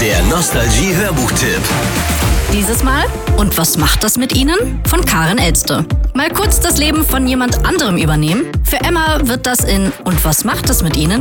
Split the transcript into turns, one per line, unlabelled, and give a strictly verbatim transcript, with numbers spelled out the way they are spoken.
Der Nostalgie-Hörbuchtipp.
Dieses Mal Und was macht das mit Ihnen? Von Karin Elster. Mal kurz das Leben von jemand anderem übernehmen. Für Emma wird das in Und was macht das mit Ihnen?